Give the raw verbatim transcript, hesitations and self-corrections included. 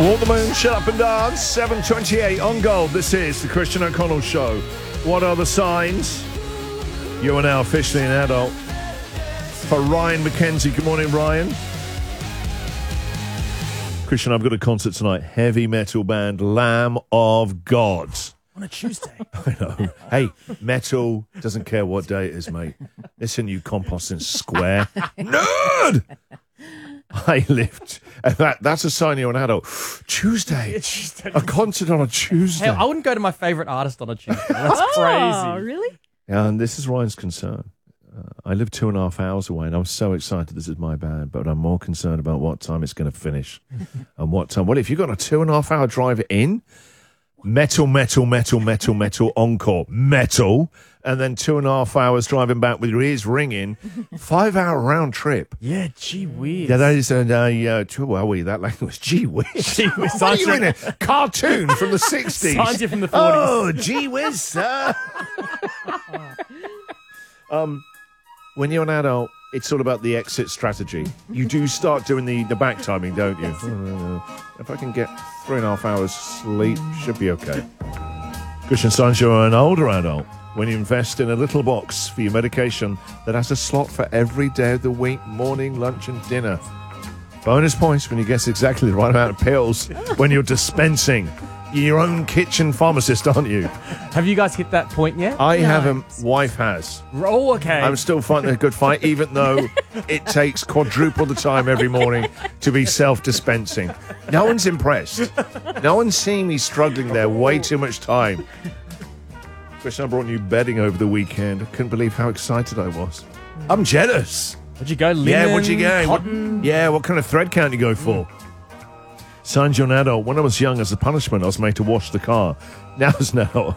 Walk the moon, shut up and dance. seven twenty-eight on Gold. This is the Christian O'Connell Show. What are the signs? You are now officially an adult. For Ryan McKenzie. Good morning, Ryan. Christian, I've got a concert tonight. Heavy metal band Lamb of God. On a Tuesday. I know. Hey, metal doesn't care what day it is, mate. Listen, you composting square. Nerd! I lived. That, that's a sign you're an adult. Tuesday. Tuesday. A concert on a Tuesday. Hell, I wouldn't go to my favourite artist on a Tuesday. That's Oh, crazy. really? Yeah, and this is Ryan's concern. Uh, I live two and a half hours away, and I'm so excited this is my band, but I'm more concerned about what time it's going to finish. And what time. Well, if you've got a two and a half hour drive in, metal, metal, metal, metal, metal, encore, metal, and then two and a half hours driving back with your ears ringing, five hour round trip. Yeah, gee whiz. Yeah, that is a, uh, uh, too, well, we, that language, gee whiz. Gee whiz. What are you in a cartoon from the sixties? Signs you from the forties. Oh, gee whiz, sir. um, when you're an adult, it's all about the exit strategy. You do start doing the, the back timing, don't you? If I can get three and a half hours sleep, should be okay. Christian Science, you're an older adult when you invest in a little box for your medication that has a slot for every day of the week, morning, lunch and dinner. Bonus points when you guess exactly the right amount of pills when you're dispensing. You're your own kitchen pharmacist, aren't you? Have you guys hit that point yet? I haven't. Wife has. Oh, okay. I'm still fighting a good fight, even though it takes quadruple the time every morning to be self-dispensing. No one's impressed. No one's seeing me struggling there way too much time. Christian, I brought new bedding over the weekend. I couldn't believe how excited I was. I'm jealous. Where'd you go? Linen, Yeah, what'd you go? What, cotton? yeah, what kind of thread count you go for? Signs you're an adult. When I was young, as a punishment, I was made to wash the car. Now as an adult,